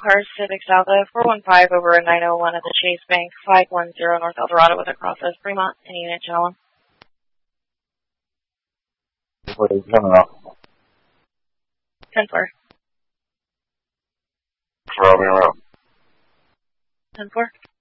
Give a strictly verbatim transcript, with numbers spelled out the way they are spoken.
car Civic Salvo four one five over a nine oh one at the Chase Bank, five one zero North Eldorado with a crosses Fremont and unit channel. What is coming up? ten four. Robbing around. ten four.